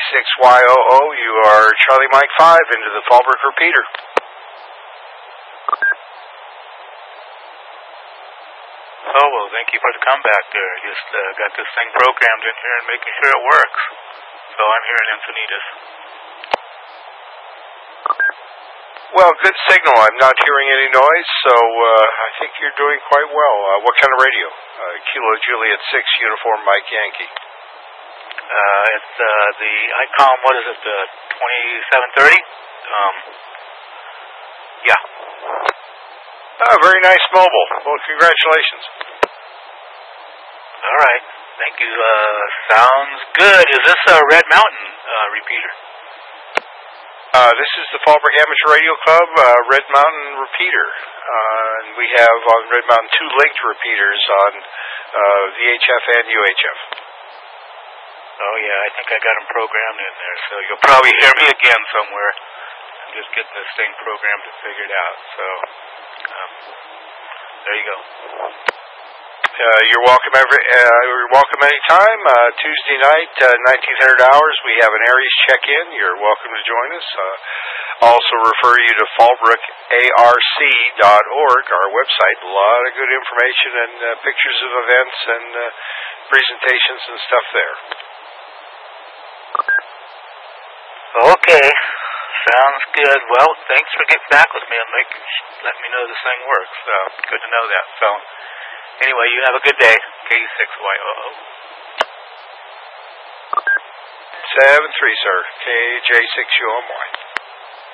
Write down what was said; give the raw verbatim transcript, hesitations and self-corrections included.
six Y O O, you are Charlie Mike five into the Fallbrook repeater. Oh, well, thank you for the comeback there. Just uh, got this thing programmed in here and making sure it works. So I'm here in Encinitas. Well, good signal. I'm not hearing any noise, so uh, I think you're doing quite well. Uh, what kind of radio? Uh, Kilo Juliet six, Uniform Mike Yankee. Uh, it's uh, the ICOM, what is it, the twenty-seven thirty? Um, yeah. Oh, very nice mobile. Well, congratulations. All right. Thank you. Uh, sounds good. Is this a Red Mountain uh, repeater? Uh, this is the Fallbrook Amateur Radio Club, uh, Red Mountain repeater. Uh, and we have on Red Mountain two linked repeaters on uh, V H F and U H F. Oh, yeah, I think I got them programmed in there, so you'll probably hear me again somewhere. I'm just getting this thing programmed and figured out, so um, there you go. Uh, you're welcome every. Uh, you're welcome anytime. Uh, Tuesday night, uh, nineteen hundred hours. We have an Aries check-in. You're welcome to join us. Uh, also refer you to fallbrook A R C dot org, our website. A lot of good information and uh, pictures of events and uh, presentations and stuff there. Okay, sounds good. Well, thanks for getting back with me and make, let me know this thing works. So good to know that. So. Anyway, you have a good day. K six Y O O. seven three, sir. K J six U M Y.